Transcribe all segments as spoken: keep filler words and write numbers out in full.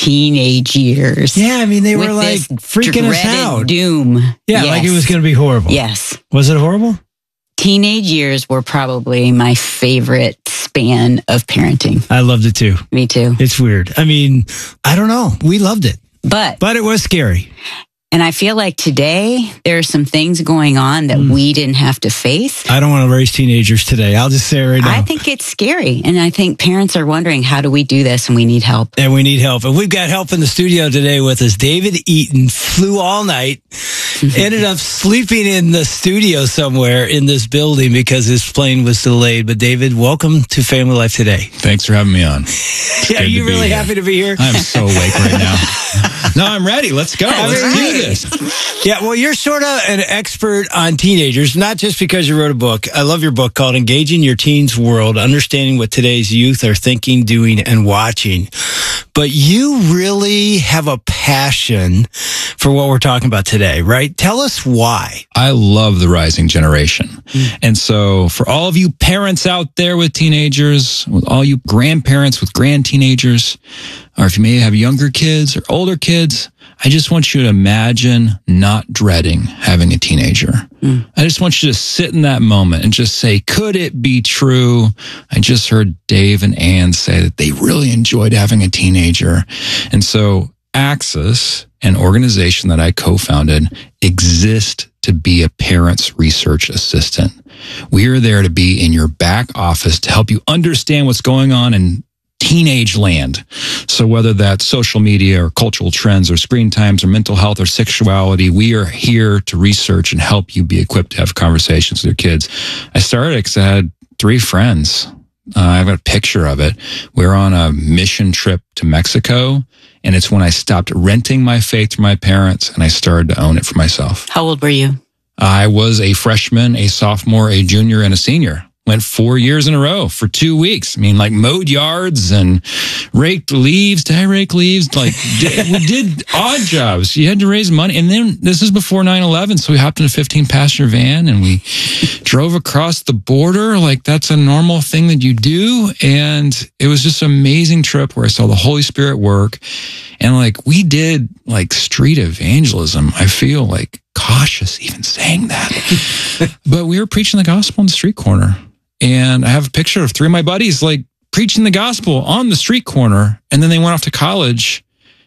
teenage years. Yeah, I mean, they were with like this freaking us dreaded out. Doom. Yeah, Yes. like it was going to be horrible. Yes. Was it horrible? Teenage years were probably my favorite span of parenting. I loved it too. Me too. It's weird. I mean, I don't know. We loved it. But But it was scary. And I feel like today there are some things going on that mm. we didn't have to face. I don't want to raise teenagers today. I'll just say it right now. I think it's scary. And I think parents are wondering, how do we do this? And we need help. And we need help. And we've got help in the studio today with us. David Eaton flew all night, ended up sleeping in the studio somewhere in this building because his plane was delayed. But David, welcome to Family Life Today. Thanks for having me on. Yeah, are you really happy to be here? I'm so awake right now. No, I'm ready. Let's go. Let's right. do this. Yeah, well, you're sort of an expert on teenagers, not just because you wrote a book. I love your book called Engaging Your Teens World, Understanding What Today's Youth Are Thinking, Doing, and Watching. But you really have a passion for what we're talking about today, right? Tell us why. I love the rising generation. Mm. And so for all of you parents out there with teenagers, with all you grandparents with grand teenagers, or if you may have younger kids or older kids, I just want you to imagine not dreading having a teenager. Mm. I just want you to sit in that moment and just say, could it be true? I just heard Dave and Ann say that they really enjoyed having a teenager. And so Axis, an organization that I co-founded, exists to be a parent's research assistant. We are there to be in your back office to help you understand what's going on in teenage land. So whether that's social media or cultural trends or screen times or mental health or sexuality, we are here to research and help you be equipped to have conversations with your kids. I started because I had three friends. Uh, I have a picture of it. We were on a mission trip to Mexico, and it's when I stopped renting my faith from my parents and I started to own it for myself. How old were you? I was a freshman, a sophomore, a junior, and a senior. Went four years in a row for two weeks. I mean, like mowed yards and raked leaves. Did I rake leaves? Like did, we did odd jobs. You had to raise money. And then this is before nine eleven. So we hopped in a fifteen passenger van and we drove across the border. Like that's a normal thing that you do. And it was just an amazing trip where I saw the Holy Spirit work. And like we did like street evangelism. I feel like cautious even saying that. But we were preaching the gospel on the street corner. And I have a picture of three of my buddies like preaching the gospel on the street corner. And then they went off to college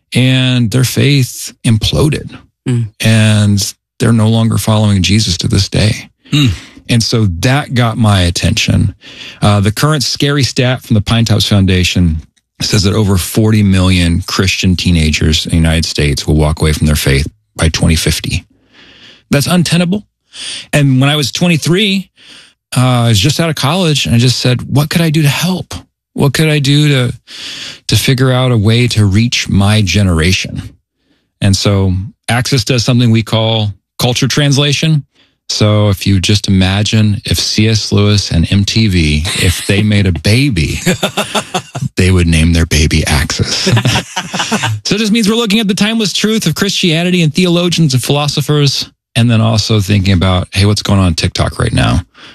and their faith imploded. Mm. And they're no longer following Jesus to this day. Mm. And so that got my attention. Uh, the current scary stat from the Pine Tops Foundation says that over forty million Christian teenagers in the United States will walk away from their faith by twenty fifty. That's untenable. And when I was twenty-three, Uh, I was just out of college and I just said, what could I do to help? What could I do to, to figure out a way to reach my generation? And so Axis does something we call culture translation. So if you just imagine if C S Lewis and M T V, if they made a baby, they would name their baby Axis. So it just means we're looking at the timeless truth of Christianity and theologians and philosophers, and then also thinking about, hey, what's going on on TikTok right now?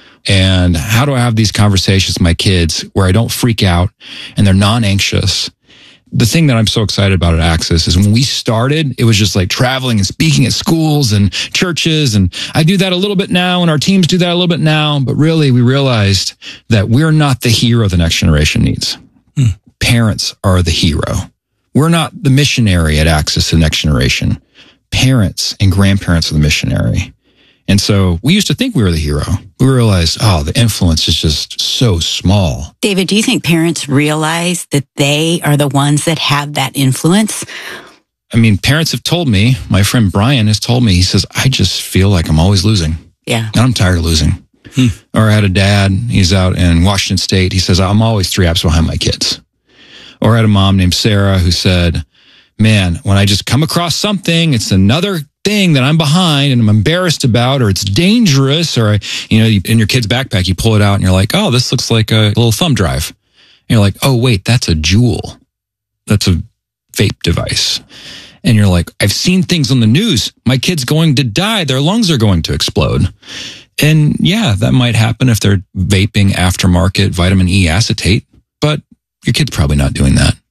And how do I have these conversations with my kids where I don't freak out and they're non-anxious? The thing that I'm so excited about at Axis is when we started, it was just like traveling and speaking at schools and churches. And I do that a little bit now and our teams do that a little bit now. But really, we realized that we're not the hero the next generation needs. Hmm. Parents are the hero. We're not the missionary at Axis to the next generation. Parents and grandparents are the missionary. And so we used to think we were the hero. We realized, oh, the influence is just so small. David, do you think parents realize that they are the ones that have that influence? I mean, parents have told me, my friend Brian has told me, he says, I just feel like I'm always losing. Yeah. And I'm tired of losing. Hmm. Or I had a dad, he's out in Washington State. He says, I'm always three apps behind my kids. Or I had a mom named Sarah who said, man, when I just come across something, it's another thing that I'm behind and I'm embarrassed about, or it's dangerous, or, you know, in your kid's backpack, you pull it out and you're like, oh, this looks like a little thumb drive. And you're like, oh, wait, that's a Juul. That's a vape device. And you're like, I've seen things on the news. My kid's going to die. Their lungs are going to explode. And yeah, that might happen if they're vaping aftermarket vitamin E acetate, but your kid's probably not doing that.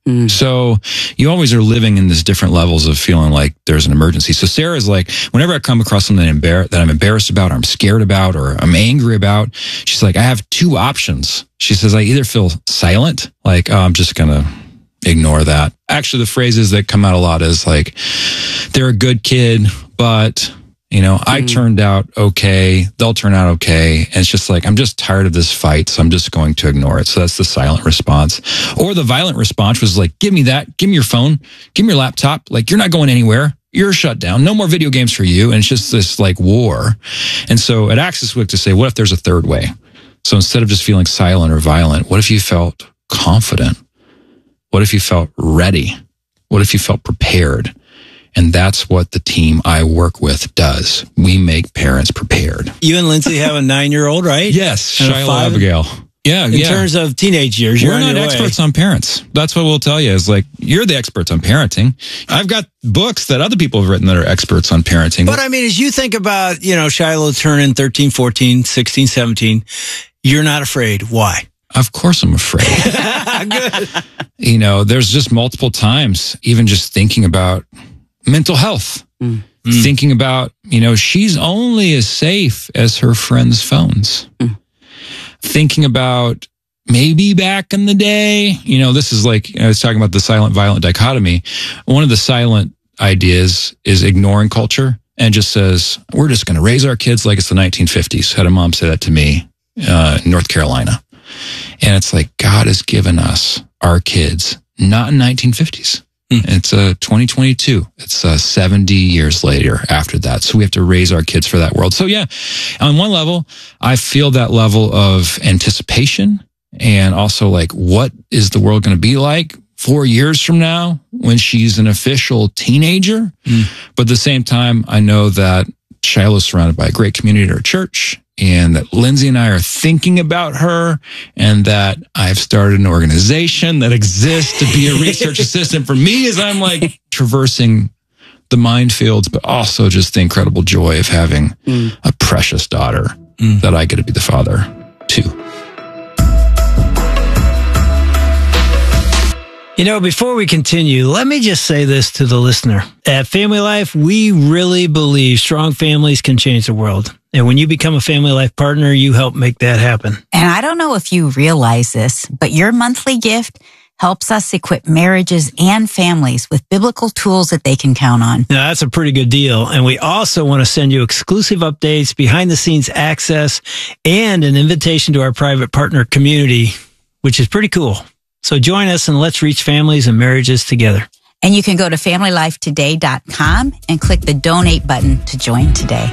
Mm. So you always are living in this different levels of feeling like there's an emergency. So Sarah's like, whenever I come across something embar- that I'm embarrassed about, or I'm scared about, or I'm angry about, she's like, I have two options. She says, I either feel silent, like, oh, I'm just going to ignore that. Actually, the phrases that come out a lot is like, they're a good kid, but... You know, I mm. turned out okay. They'll turn out okay. And it's just like, I'm just tired of this fight. So I'm just going to ignore it. So that's the silent response. Or the violent response was like, give me that. Give me your phone. Give me your laptop. Like, you're not going anywhere. You're shut down. No more video games for you. And it's just this like war. And so at Access, we like to say, what if there's a third way? So instead of just feeling silent or violent, what if you felt confident? What if you felt ready? What if you felt prepared? And that's what the team I work with does. We make parents prepared. You and Lindsay have a nine-year-old, right? Yes, and Shiloh Abigail. Yeah, in yeah. terms of teenage years, we're you're not experts on parents. That's what we'll tell you is like, you're the experts on parenting. I've got books that other people have written that are experts on parenting. But I mean, as you think about, you know, Shiloh turning thirteen, fourteen, sixteen, seventeen, you're not afraid. Why? Of course I'm afraid. Good. You know, there's just multiple times, even just thinking about mental health, mm. thinking about, you know, she's only as safe as her friends' phones. Mm. Thinking about maybe back in the day, you know, this is like, I was talking about the silent violent dichotomy. One of the silent ideas is ignoring culture and just says, we're just going to raise our kids like it's the nineteen fifties. Had a mom say that to me uh, in North Carolina. And it's like, God has given us our kids, not in nineteen fifties. It's uh, twenty twenty-two. It's uh, seventy years later after that. So we have to raise our kids for that world. So yeah, on one level, I feel that level of anticipation and also like, what is the world going to be like four years from now when she's an official teenager? Mm. But at the same time, I know that Shiloh's surrounded by a great community at our church, and that Lindsay and I are thinking about her, and that I've started an organization that exists to be a research assistant for me as I'm like traversing the minefields, but also just the incredible joy of having mm. a precious daughter mm. that I get to be the father to. You know, before we continue, let me just say this to the listener. At Family Life, we really believe strong families can change the world. And when you become a Family Life partner, you help make that happen. And I don't know if you realize this, but your monthly gift helps us equip marriages and families with biblical tools that they can count on. Now, that's a pretty good deal. And we also want to send you exclusive updates, behind-the-scenes access, and an invitation to our private partner community, which is pretty cool. So join us and let's reach families and marriages together. And you can go to family life today dot com and click the donate button to join today.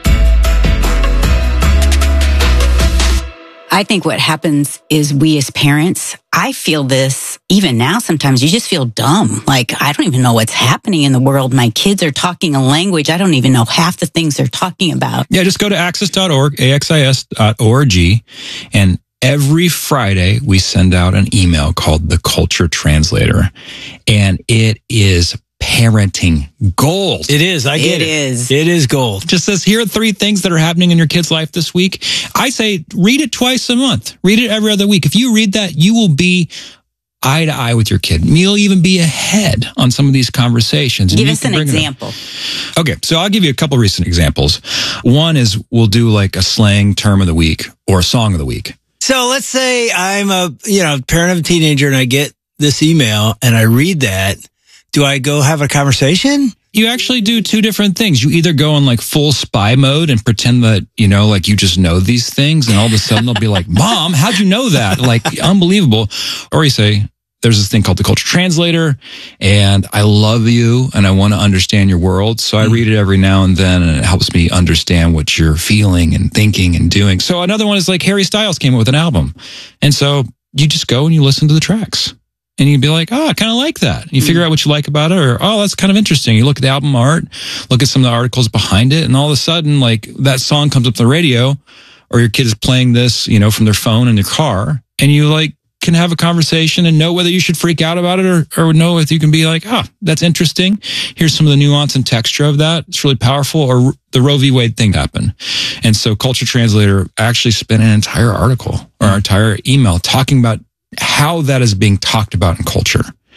I think what happens is we as parents, I feel this even now sometimes, you just feel dumb. Like, I don't even know what's happening in the world. My kids are talking a language. I don't even know half the things they're talking about. Yeah, just go to axis dot org, A X I S dot org, and every Friday, we send out an email called The Culture Translator, and it is parenting gold. It is. I get it. It is. It is gold. Just says, here are three things that are happening in your kid's life this week. I say, read it twice a month. Read it every other week. If you read that, you will be eye to eye with your kid. You'll even be ahead on some of these conversations. Give us an example. Okay, so I'll give you a couple recent examples. One is we'll do like a slang term of the week or a song of the week. So let's say I'm a, you know, parent of a teenager and I get this email and I read that. Do I go have a conversation? You actually do two different things. You either go in like full spy mode and pretend that, you know, like you just know these things, and all of a sudden they'll be like, Mom, how'd you know that? Like, unbelievable. Or you say, there's this thing called the Culture Translator, and I love you and I want to understand your world. So I read it every now and then, and it helps me understand what you're feeling and thinking and doing. So another one is like Harry Styles came up with an album. And so you just go and you listen to the tracks. And you'd be like, oh, I kind of like that. And you figure out what you like about it, or, oh, that's kind of interesting. You look at the album art, look at some of the articles behind it, and all of a sudden, like, that song comes up on the radio, or your kid is playing this, you know, from their phone in their car, and you, like, can have a conversation and know whether you should freak out about it, or, or know if you can be like, oh, that's interesting. Here's some of the nuance and texture of that. It's really powerful. Or the Roe v. Wade thing happened. And so Culture Translator actually spent an entire article or an entire email talking about how that is being talked about in culture.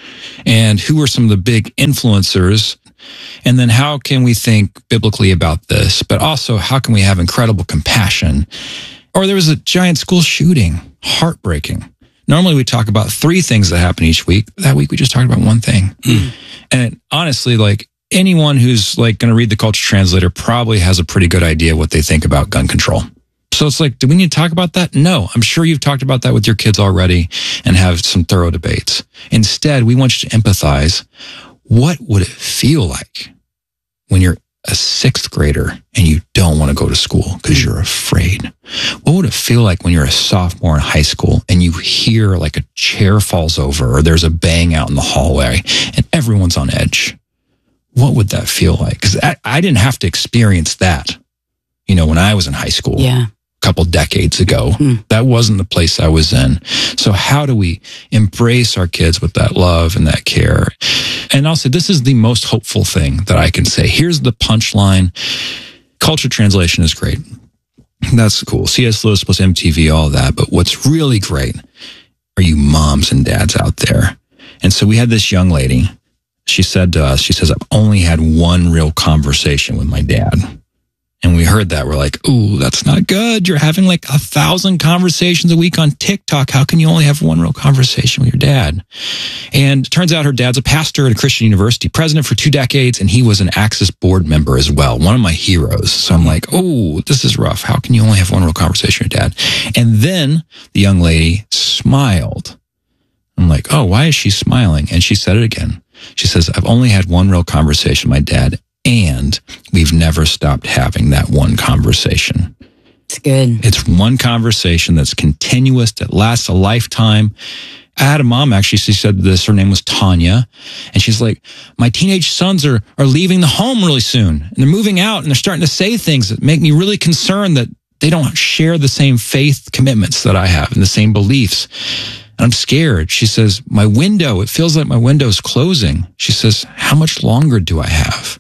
And who are some of the big influencers? And then how can we think biblically about this? But also, how can we have incredible compassion? Or there was a giant school shooting, heartbreaking. Normally we talk about three things that happen each week. That week we just talked about one thing. Mm. And honestly, like anyone who's like going to read the Culture Translator probably has a pretty good idea what they think about gun control. So it's like, do we need to talk about that? No, I'm sure you've talked about that with your kids already and have some thorough debates. Instead, we want you to empathize. What would it feel like when you're a sixth grader and you don't want to go to school because you're afraid? What would it feel like when you're a sophomore in high school and you hear like a chair falls over or there's a bang out in the hallway and everyone's on edge? What would that feel like? Because I, I didn't have to experience that, you know, when I was in high school. Yeah. Couple decades ago. Hmm. That wasn't the place I was in. So how do we embrace our kids with that love and that care? And I'll say this is the most hopeful thing that I can say. Here's the punchline. Culture translation is great. That's cool. C S Lewis plus M T V, all that. But what's really great are you moms and dads out there. And so we had this young lady. She said to us, she says, I've only had one real conversation with my dad. And we heard that. We're like, ooh, that's not good. You're having like a thousand conversations a week on TikTok. How can you only have one real conversation with your dad? And it turns out her dad's a pastor at a Christian university, president for two decades, and he was an Access board member as well, one of my heroes. So I'm like, oh, this is rough. How can you only have one real conversation with your dad? And then the young lady smiled. I'm like, oh, why is she smiling? And she said it again. She says, I've only had one real conversation with my dad, and we've never stopped having that one conversation. It's good. It's one conversation that's continuous, that lasts a lifetime. I had a mom, actually, she said this, her name was Tanya, and she's like, my teenage sons are, are leaving the home really soon, and they're moving out, and they're starting to say things that make me really concerned that they don't share the same faith commitments that I have and the same beliefs. And I'm scared. She says, my window, it feels like my window is closing. She says, how much longer do I have?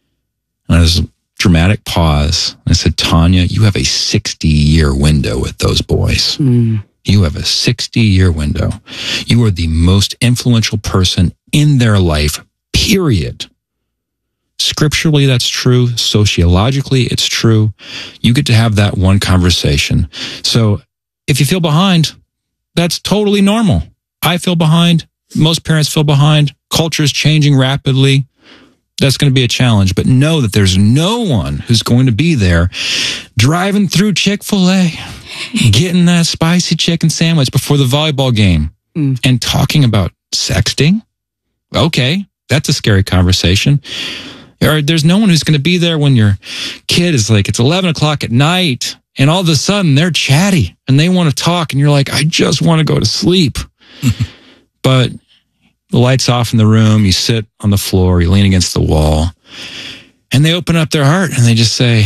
And there's a dramatic pause. I said, Tanya, you have a sixty-year window with those boys. Mm. You have a sixty-year window. You are the most influential person in their life, period. Scripturally, that's true. Sociologically, it's true. You get to have that one conversation. So if you feel behind, that's totally normal. I feel behind. Most parents feel behind. Culture is changing rapidly. That's going to be a challenge, but know that there's no one who's going to be there driving through Chick-fil-A, getting that spicy chicken sandwich before the volleyball game mm. and talking about sexting. Okay, that's a scary conversation. Or there's no one who's going to be there when your kid is like, it's eleven o'clock at night and all of a sudden they're chatty and they want to talk and you're like, I just want to go to sleep. But the light's off in the room, you sit on the floor, you lean against the wall, and they open up their heart and they just say,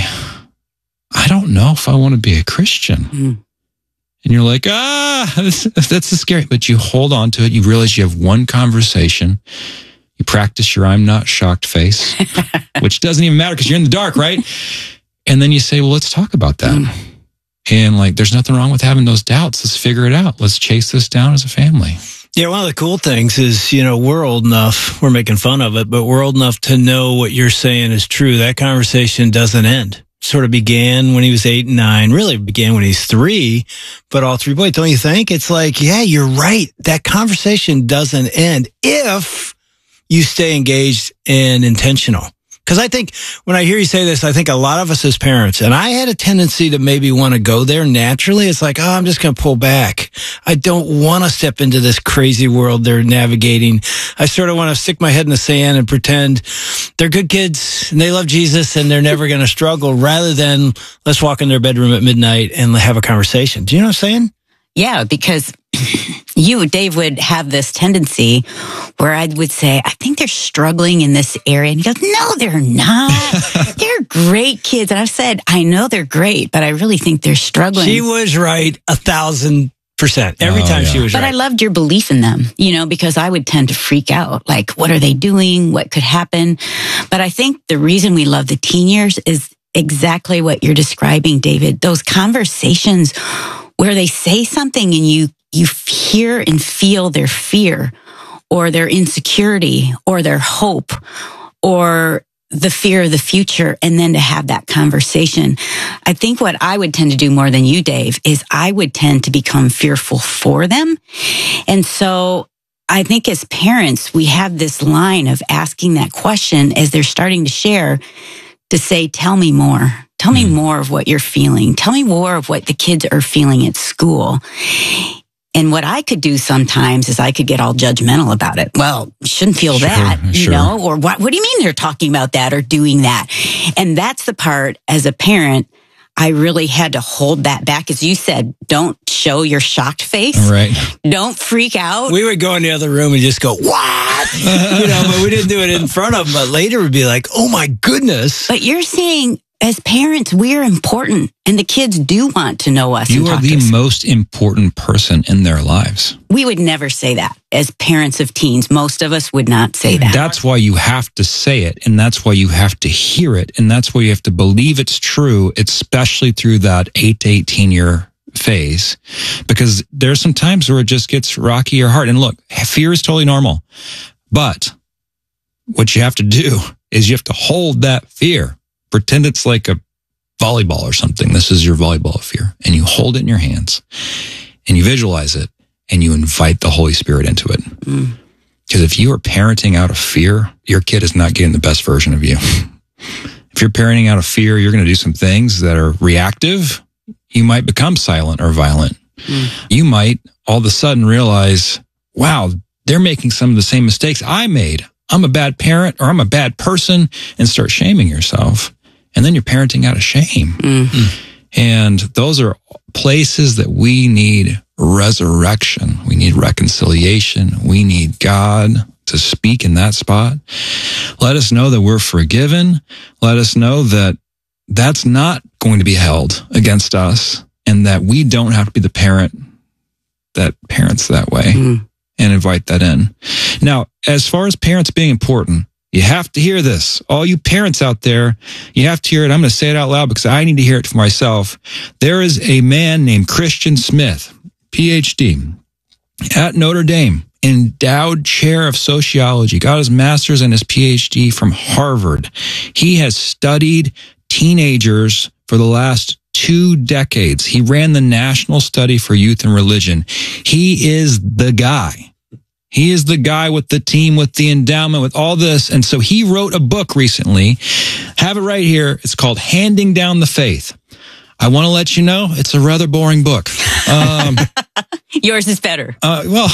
I don't know if I want to be a Christian. Mm. And you're like, ah, that's, that's the scary. But you hold on to it. You realize you have one conversation. You practice your I'm not shocked face, which doesn't even matter because you're in the dark, right? And then you say, well, let's talk about that. Mm. And like, there's nothing wrong with having those doubts. Let's figure it out. Let's chase this down as a family. Yeah, one of the cool things is, you know, we're old enough, we're making fun of it, but we're old enough to know what you're saying is true. That conversation doesn't end. Sort of began when he was eight and nine, really began when he's three, but all three boys, don't you think? It's like, yeah, you're right. That conversation doesn't end if you stay engaged and intentional. Because I think when I hear you say this, I think a lot of us as parents, and I had a tendency to maybe want to go there naturally. It's like, oh, I'm just going to pull back. I don't want to step into this crazy world they're navigating. I sort of want to stick my head in the sand and pretend they're good kids and they love Jesus and they're never going to struggle, rather than let's walk in their bedroom at midnight and have a conversation. Do you know what I'm saying? Yeah, because you, Dave, would have this tendency where I would say, I think they're struggling in this area. And he goes, no, they're not. They're great kids. And I've said, I know they're great, but I really think they're struggling. She was right a thousand percent. Every oh, time yeah. she was but right. But I loved your belief in them, you know, because I would tend to freak out. Like, what are they doing? What could happen? But I think the reason we love the teen years is exactly what you're describing, David. Those conversations where they say something and you you hear and feel their fear, or their insecurity or their hope or the fear of the future, and then to have that conversation. I think what I would tend to do more than you, Dave, is I would tend to become fearful for them. And so I think as parents, we have this line of asking that question as they're starting to share, to say, tell me more. Tell me more of what you're feeling. Tell me more of what the kids are feeling at school. And what I could do sometimes is I could get all judgmental about it. Well, you shouldn't feel Sure, that, you sure. know, or what, what do you mean they're talking about that or doing that? And that's the part as a parent, I really had to hold that back. As you said, don't show your shocked face. All right. Don't freak out. We would go in the other room and just go, what? You know, but we didn't do it in front of them. But later we'd be like, oh my goodness. But you're saying, as parents, we're important, and the kids do want to know us. You and are talk to the us. most important person in their lives. We would never say that as parents of teens. Most of us would not say that. That's why you have to say it, and that's why you have to hear it, and that's why you have to believe it's true, especially through that eight to eighteen year phase, because there's some times where it just gets rocky or hard. And look, fear is totally normal, but what you have to do is you have to hold that fear. Pretend it's like a volleyball or something. This is your volleyball of fear, and you hold it in your hands, and you visualize it, and you invite the Holy Spirit into it. Mm. Because if you are parenting out of fear, your kid is not getting the best version of you. If you're parenting out of fear, you're going to do some things that are reactive. You might become silent or violent. Mm. You might all of a sudden realize, wow, they're making some of the same mistakes I made. I'm a bad parent, or I'm a bad person, and start shaming yourself. And then you're parenting out of shame. Mm. And those are places that we need resurrection. We need reconciliation. We need God to speak in that spot. Let us know that we're forgiven. Let us know that that's not going to be held against us, and that we don't have to be the parent that parents that way, mm. and invite that in. Now, as far as parents being important, you have to hear this. All you parents out there, you have to hear it. I'm going to say it out loud because I need to hear it for myself. There is a man named Christian Smith, P H D, at Notre Dame, endowed chair of sociology, got his master's and his P H D from Harvard. He has studied teenagers for the last two decades. He ran the National Study for Youth and Religion. He is the guy. He is the guy with the team, with the endowment, with all this. And so he wrote a book recently. Have it right here. It's called Handing Down the Faith. I want to let you know it's a rather boring book. Um, Yours is better. Uh, well,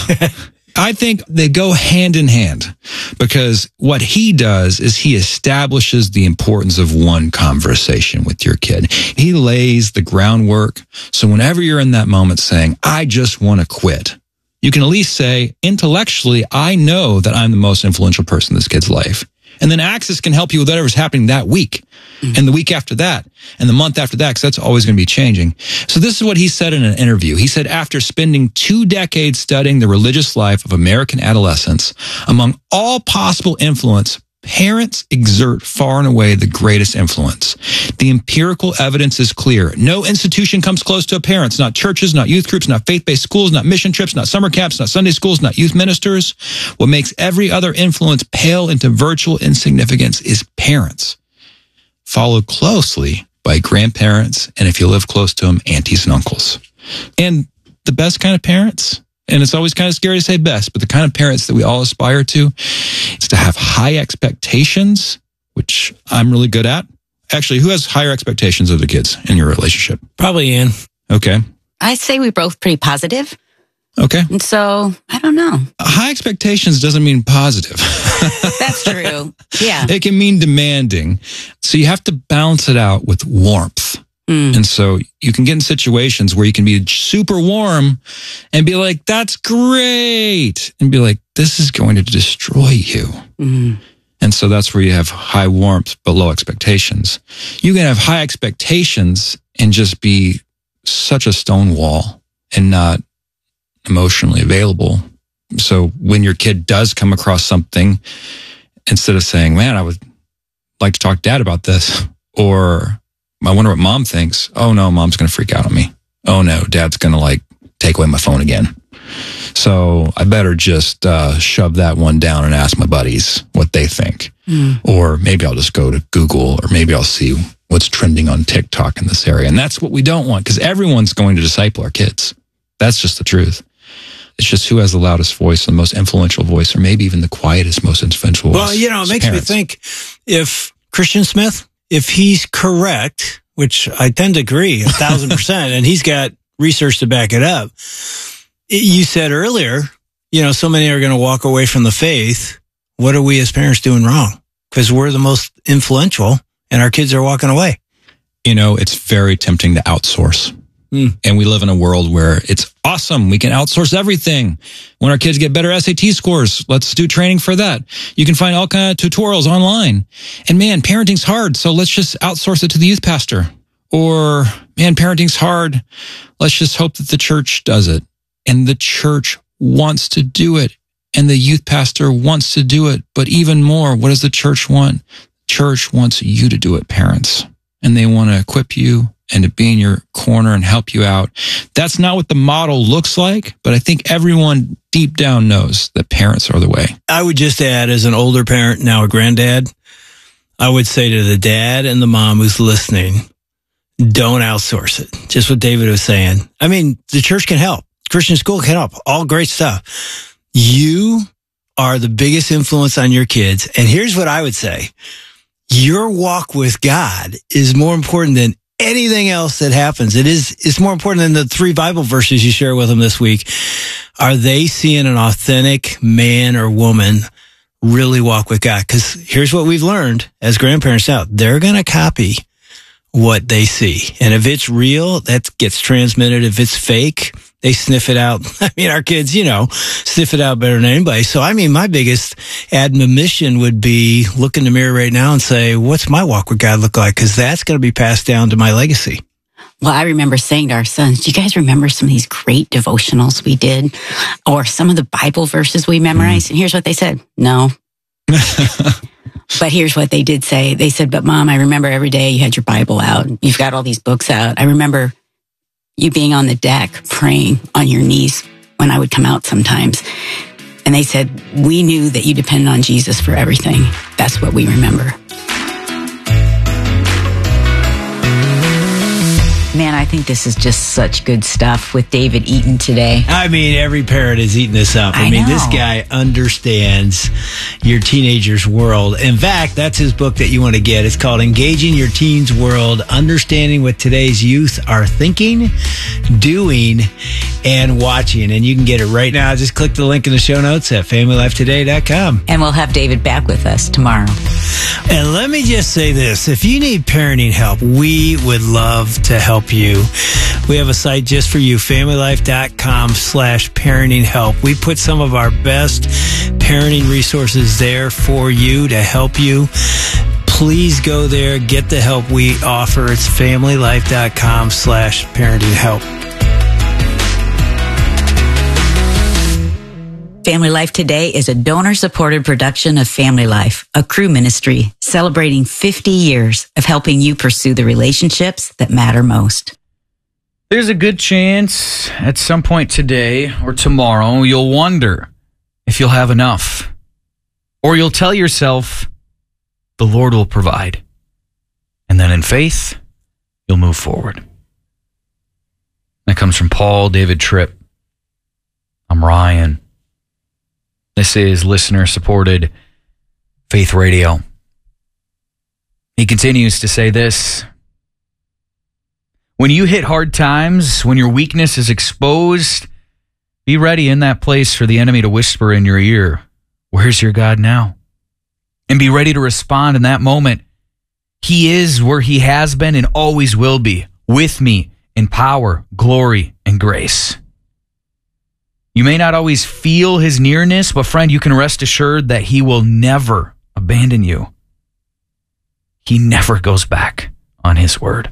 I think they go hand in hand, because what he does is he establishes the importance of one conversation with your kid. He lays the groundwork. So whenever you're in that moment saying, I just want to quit, you can at least say, intellectually, I know that I'm the most influential person in this kid's life. And then Access can help you with whatever's happening that week, mm-hmm. and the week after that, and the month after that, because that's always going to be changing. So this is what he said in an interview. He said, after spending two decades studying the religious life of American adolescents, among all possible influence, parents exert far and away the greatest influence. The empirical evidence is clear. No institution comes close to parents, not churches, not youth groups, not faith-based schools, not mission trips, not summer camps, not Sunday schools, not youth ministers. What makes every other influence pale into virtual insignificance is parents, followed closely by grandparents, and if you live close to them, aunties and uncles. And the best kind of parents, and it's always kind of scary to say best, but the kind of parents that we all aspire to is to have high expectations, which I'm really good at. Actually, who has higher expectations of the kids in your relationship? Probably Ann. Okay. I say we're both pretty positive. Okay. And so, I don't know. High expectations doesn't mean positive. That's true. Yeah. It can mean demanding. So you have to balance it out with warmth. Mm. And so you can get in situations where you can be super warm and be like, that's great. And be like, this is going to destroy you. Mm. And so that's where you have high warmth, but low expectations. You can have high expectations and just be such a stone wall and not emotionally available. So when your kid does come across something, instead of saying, man, I would like to talk to dad about this, or I wonder what mom thinks. Oh no, mom's going to freak out on me. Oh no, dad's going to like take away my phone again. So I better just uh, shove that one down and ask my buddies what they think. Mm. Or maybe I'll just go to Google, or maybe I'll see what's trending on TikTok in this area. And that's what we don't want, because everyone's going to disciple our kids. That's just the truth. It's just who has the loudest voice, the most influential voice, or maybe even the quietest, most influential voice. Well, you know, it makes parents. me think, if Christian Smith, if he's correct, which I tend to agree a thousand percent, and he's got research to back it up. You said earlier, you know, so many are going to walk away from the faith. What are we as parents doing wrong? Because we're the most influential and our kids are walking away. You know, it's very tempting to outsource. Mm. And we live in a world where it's awesome. We can outsource everything. When our kids get better S A T scores, let's do training for that. You can find all kinds of tutorials online. And man, parenting's hard, so let's just outsource it to the youth pastor. Or, man, parenting's hard. Let's just hope that the church does it. And the church wants to do it. And the youth pastor wants to do it. But even more, what does the church want? Church wants you to do it, parents. And they want to equip you and to be in your corner and help you out. That's not what the model looks like, but I think everyone deep down knows that parents are the way. I would just add, as an older parent, now a granddad, I would say to the dad and the mom who's listening, don't outsource it. Just what David was saying. I mean, the church can help. Christian school can help. All great stuff. You are the biggest influence on your kids. And here's what I would say. Your walk with God is more important than anything else that happens. It is, it's more important than the three Bible verses you share with them this week. Are they seeing an authentic man or woman really walk with God? Because here's what we've learned as grandparents now. They're going to copy what they see. And if it's real, that gets transmitted. If it's fake, they sniff it out. I mean, our kids, you know, sniff it out better than anybody. So, I mean, my biggest admonition would be look in the mirror right now and say, what's my walk with God look like? Because that's going to be passed down to my legacy. Well, I remember saying to our sons, do you guys remember some of these great devotionals we did? Or some of the Bible verses we memorized? Mm. And here's what they said. No. But here's what they did say. They said, but Mom, I remember every day you had your Bible out. You've got all these books out. I remember you being on the deck praying on your knees when I would come out sometimes. And they said, we knew that you depended on Jesus for everything. That's what we remember. Man, I think this is just such good stuff with David Eaton today. I mean, every parent is eating this up. I, I mean, know. This guy understands your teenager's world. In fact, that's his book that you want to get. It's called Engaging Your Teen's World, Understanding What Today's Youth Are Thinking, Doing, and Watching. And you can get it right now. Just click the link in the show notes at family life today dot com. And we'll have David back with us tomorrow. And let me just say this. If you need parenting help, we would love to help you. We have a site just for you, family life dot com slash parenting help. We put some of our best parenting resources there for you to help you. Please go there, get the help we offer. It's family life dot com slash parenting help. Family Life Today is a donor-supported production of Family Life, a crew ministry celebrating fifty years of helping you pursue the relationships that matter most. There's a good chance at some point today or tomorrow you'll wonder if you'll have enough. Or you'll tell yourself, the Lord will provide. And then in faith, you'll move forward. That comes from Paul David Tripp. I'm Ryan. This is listener-supported Faith Radio. He continues to say this. When you hit hard times, when your weakness is exposed, be ready in that place for the enemy to whisper in your ear, where's your God now? And be ready to respond in that moment. He is where he has been and always will be, with me in power, glory, and grace. You may not always feel his nearness, but friend, you can rest assured that he will never abandon you. He never goes back on his word.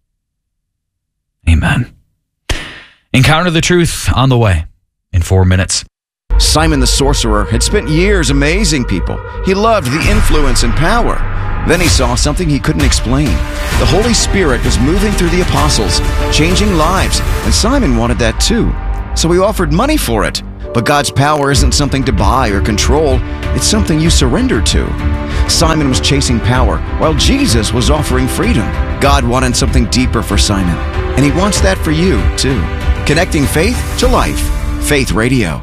Amen. Encounter the truth on the way in four minutes. Simon the sorcerer had spent years amazing people. He loved the influence and power. Then he saw something he couldn't explain. The Holy Spirit was moving through the apostles, changing lives, and Simon wanted that too. so he offered money for it. But God's power isn't something to buy or control. It's something you surrender to. Simon was chasing power, while Jesus was offering freedom. God wanted something deeper for Simon, and he wants that for you, too. Connecting faith to life. Faith Radio.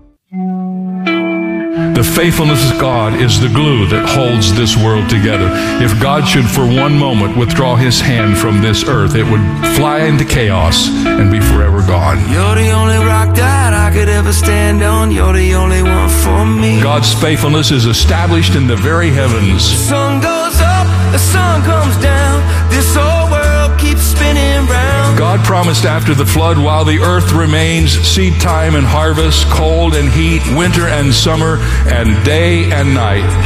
The faithfulness of God is the glue that holds this world together. If God should for one moment withdraw his hand from this earth, it would fly into chaos and be forever gone. You're the only rock that I could ever stand on. You're the only one for me. God's faithfulness is established in the very heavens. The sun goes up, the sun comes down. This whole world keeps spinning round. God promised after the flood, while the earth remains, seed time and harvest, cold and heat, winter and summer, and day and night